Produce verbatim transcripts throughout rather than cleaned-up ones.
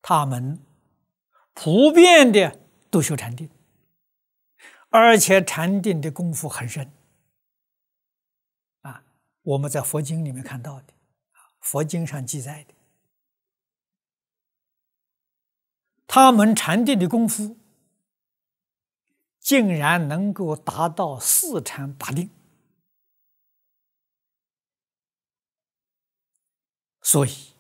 他们普遍的都修禅定，而且禅定的功夫很深啊。我们在佛经里面看到的，佛经上记载的，他们禅定的功夫竟然能够达到四禅八定，所以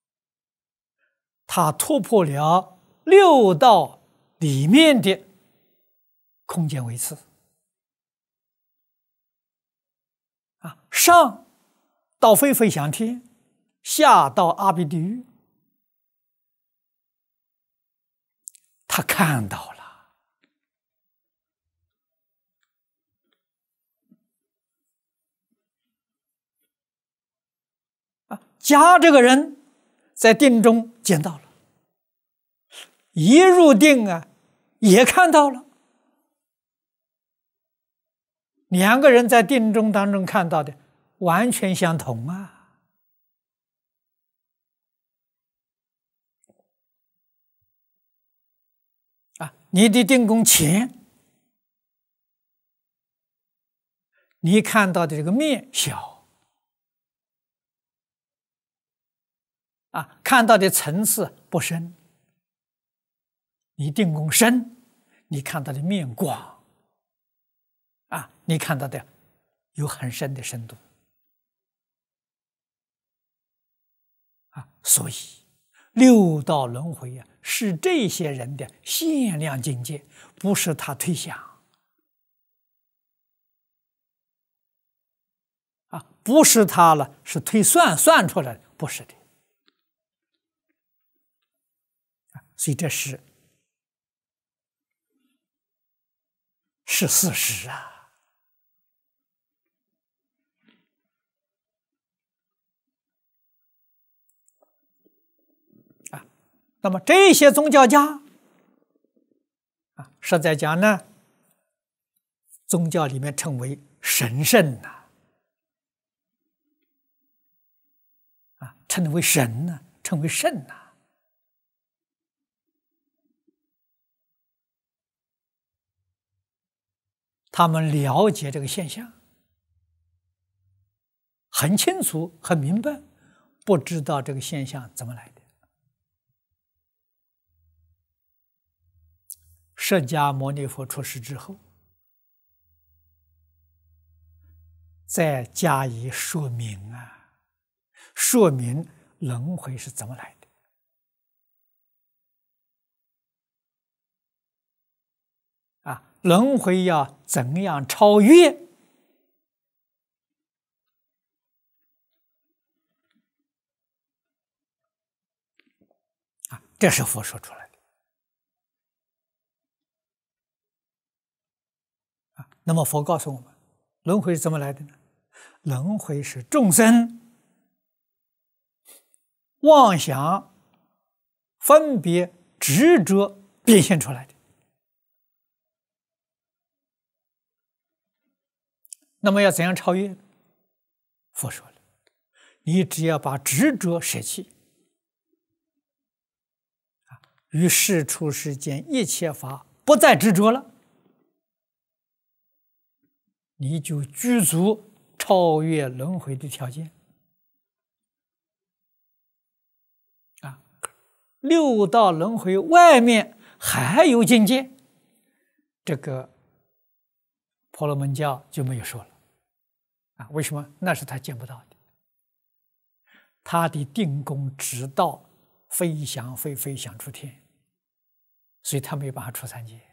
他突破了六道里面的空间维次啊，上到非非想天，下到阿鼻地狱，他看到了。啊，甲这个人在定中见到了，一入定啊，也看到了。两个人在定中当中看到的完全相同啊！啊，你的定功浅，你看到的这个面小，啊，看到的层次不深。你定功深，你看到的面广，啊，你看到的有很深的深度，啊，所以六道轮回呀、啊，是这些人的限量境界，不是他推想，啊，不是他了，是推算算出来的，不是的，啊，所以这是。是事实啊！啊，那么这些宗教家啊，实在讲呢，宗教里面称为神圣呐，啊，称为神呢，称为圣呐。他们了解这个现象，很清楚、很明白，不知道这个现象怎么来的。释迦牟尼佛出世之后，再加以说明啊，说明轮回是怎么来的。啊，轮回要怎样超越？啊，这是佛说出来的。啊，那么佛告诉我们，轮回是怎么来的呢？轮回是众生妄想、分别、执着变现出来的。那么要怎样超越？佛说了，你只要把执着舍弃，啊，于世出世间一切法不再执着了，你就具足超越轮回的条件。啊，六道轮回外面还有境界，这个婆罗门教就没有说了。啊，为什么？那是他见不到的，他的定功直到飞翔飞飞翔出天，所以他没有办法出三界。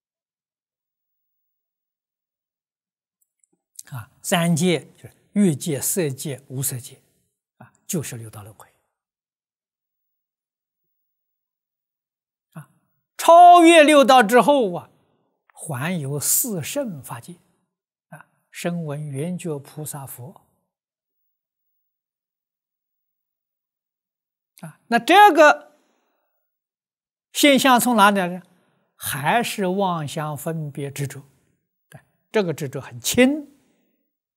啊，三界就是欲界、色界、无色界，啊，就是六道轮回。啊，超越六道之后啊，还有四圣法界。声闻缘觉菩萨佛啊，那这个现象从哪里来呢？还是妄想分别执着，这个执着很轻